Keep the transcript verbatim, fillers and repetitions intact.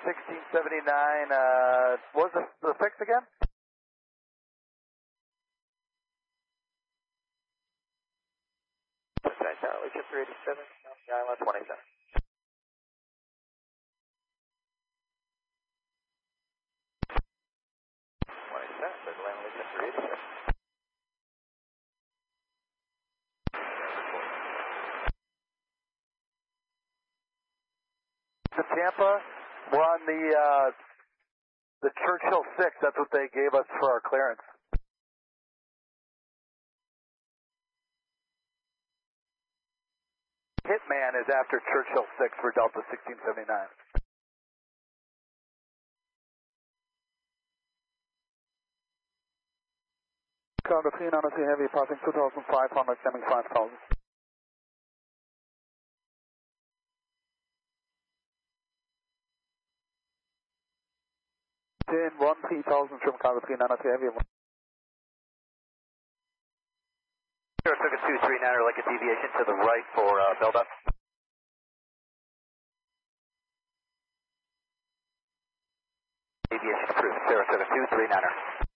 sixteen seventy-nine, uh, what was the, the fix again? Charlie, chip three eighty-seven, Island twenty-seven. twenty-seven, there's Langley, chip three eighty-seven. To Tampa, we're on the, uh, the Churchill six, that's what they gave us for our clearance. Hitman is after Churchill six for Delta sixteen seventy-nine. Cargo three nine three Heavy passing two thousand five hundred, coming five thousand. ten one three thousand from Cargo three nine three Heavy. Saratoga two three niner, like a deviation to the right for uh, build up. Deviation approved, Saratoga two three niner.